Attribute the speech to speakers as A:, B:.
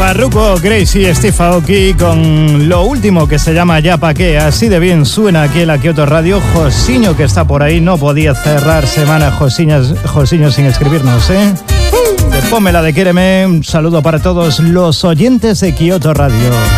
A: Farruko, Gracie, Steve Aoki con lo último que se llama Ya Pa' Qué. Así de bien suena aquí en la Kyoto Radio. Josiño, que está por ahí, no podía cerrar semana Josiño sin escribirnos, ¿eh? Pómela de Quéreme. Un saludo para todos los oyentes de Kyoto Radio.